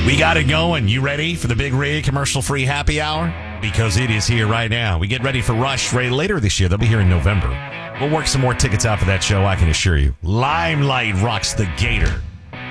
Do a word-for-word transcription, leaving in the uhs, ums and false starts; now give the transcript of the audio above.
We got it going. You ready for the Big Rig commercial-free happy hour? Because it is here right now. We get ready for Rush Ray later this year. They'll be here in November. We'll work some more tickets out for that show, I can assure you. Limelight rocks the Gator.